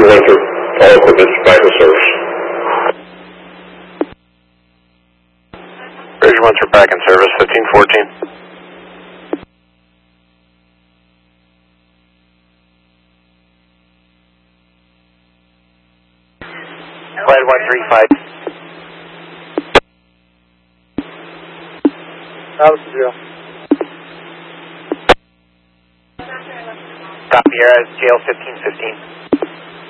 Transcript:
Winter, all equipment back in service. Bridge Winter back in service, 1514. Flight 135. Allison 0. Copy, you're at jail 1515.